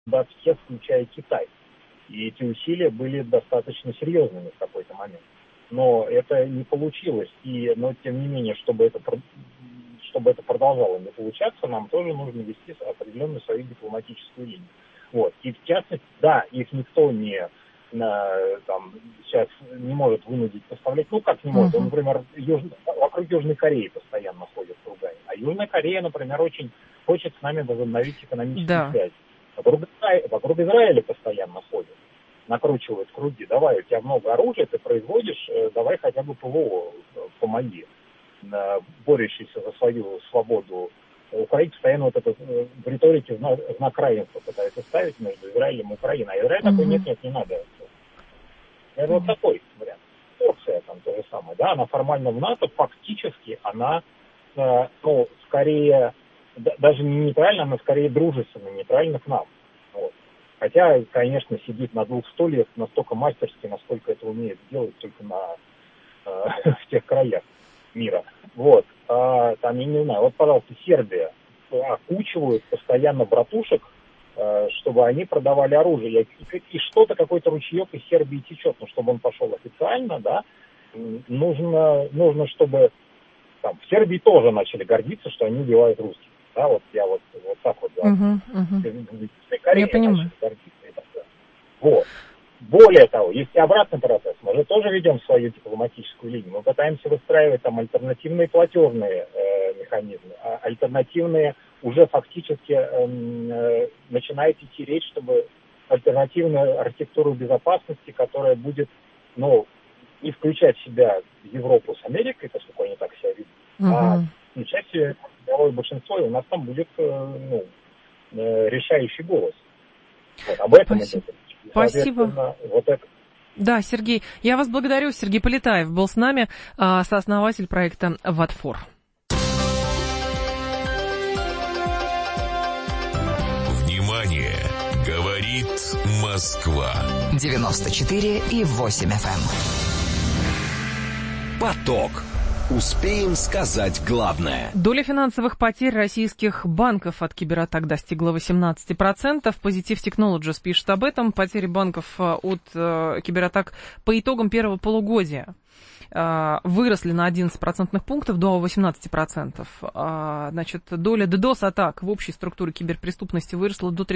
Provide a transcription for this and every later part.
да, все, включая Китай. И эти усилия были достаточно серьезными в какой-то момент. Но это не получилось. Но тем не менее, чтобы это продолжало не получаться, нам тоже нужно вести определенную свою дипломатическую линию. Вот. И в частности, да, их никто сейчас не может вынудить поставлять. Ну, как не может? Он, например, вокруг Южной Кореи постоянно ходит кругами. А Южная Корея, например, очень хочет с нами возобновить экономические связи. Вокруг Израиля постоянно ходят, накручивают круги. Давай, у тебя много оружия, ты производишь, давай хотя бы ПВО помоги. Борющийся за свою свободу Украина постоянно вот это в риторике знак равенства пытается ставить между Израилем и Украиной. А Израиль такой, нет, не надо. Это вот такой вариант. Турция там то же самое, да, она формально в НАТО, фактически она, скорее, даже не нейтрально, она скорее дружественно, нейтрально к нам. Вот. Хотя, конечно, сидит на двух стульях настолько мастерски, насколько это умеет сделать только в тех краях мира. Вот. Там, я не знаю, вот, пожалуйста, Сербия окучивают постоянно братушек, чтобы они продавали оружие. И что-то, какой-то ручеек из Сербии течет, но чтобы он пошел официально, да, нужно, чтобы там в Сербии тоже начали гордиться, что они убивают русских. Да, вот я вот так вот говорю. Я понимаю. Вот. Более того, есть и обратный процесс. Мы же тоже ведем свою дипломатическую линию. Мы пытаемся выстраивать там альтернативные платежные механизмы, альтернативные уже фактически начинает идти речь, чтобы альтернативную архитектуру безопасности, которая будет, не включать в себя Европу с Америкой, поскольку они так себя ведут, а включать в себя мировое большинство, и у нас там будет решающий голос. Вот, об этом Спасибо. Спасибо. Вот это. Да, Сергей, я вас благодарю. Сергей Полетаев был с нами, сооснователь проекта «Ватфор». Внимание! Говорит Москва. 94,8 FM. Поток. Успеем сказать главное. Доля финансовых потерь российских банков от кибератак достигла 18%. Positive Technologies пишет об этом. Потери банков от кибератак по итогам первого полугодия выросли на 11 процентных пунктов до 18%. Значит, доля DDoS-атак в общей структуре киберпреступности выросла до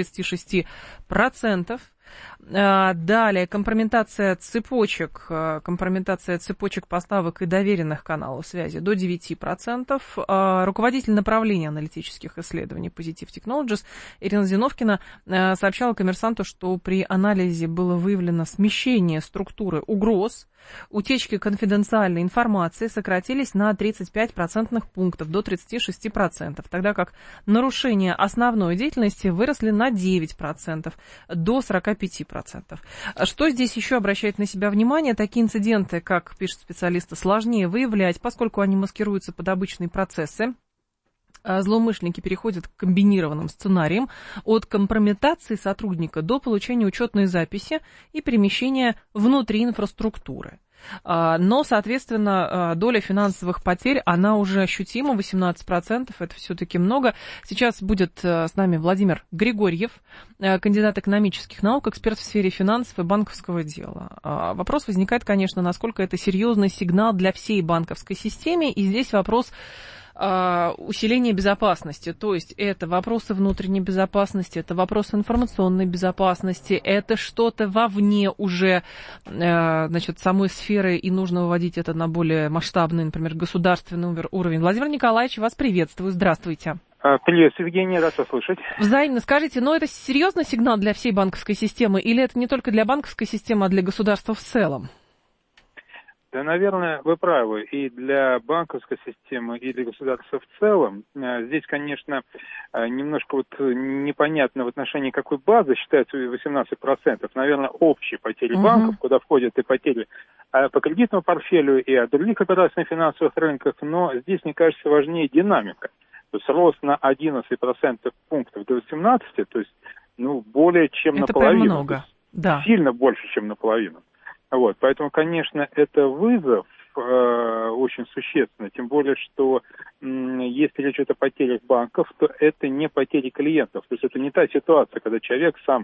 36%. Далее, компрометация цепочек поставок и доверенных каналов связи до 9%. Руководитель направления аналитических исследований Positive Technologies Ирина Зиновкина сообщала «Коммерсанту», что при анализе было выявлено смещение структуры угроз, утечки конфиденциальной информации сократились на 35 процентных пунктов до 36%, тогда как нарушения основной деятельности выросли на 9% до 45%. Что здесь еще обращает на себя внимание? Такие инциденты, как пишут специалисты, сложнее выявлять, поскольку они маскируются под обычные процессы. Злоумышленники переходят к комбинированным сценариям от компрометации сотрудника до получения учетной записи и перемещения внутри инфраструктуры. Но, соответственно, доля финансовых потерь, она уже ощутима, 18%, это все-таки много. Сейчас будет с нами Владимир Григорьев, кандидат экономических наук, эксперт в сфере финансов и банковского дела. Вопрос возникает, конечно, насколько это серьезный сигнал для всей банковской системы, и здесь вопрос усиление безопасности, то есть это вопросы внутренней безопасности, это вопросы информационной безопасности, это что-то вовне уже, значит, самой сферы, и нужно выводить это на более масштабный, например, государственный уровень. Владимир Николаевич, вас приветствую, здравствуйте. Привет, Евгений, рад вас слышать. Взаимно. Скажите, но это серьезный сигнал для всей банковской системы, или это не только для банковской системы, а для государства в целом? Да, наверное, вы правы. И для банковской системы, и для государства в целом. Здесь, конечно, немножко непонятно в отношении какой базы считается 18%. Наверное, общие потери банков, куда входят и потери по кредитному портфелю, и от других операций на финансовых рынках. Но здесь, мне кажется, важнее динамика. То есть рост на 11% пунктов до 18%, то есть более чем это наполовину. Это много, да. Сильно больше, чем наполовину. Вот, поэтому, конечно, это вызов очень существенный, тем более, что если речь идет о потерях банков, то это не потери клиентов, то есть это не та ситуация, когда человек сам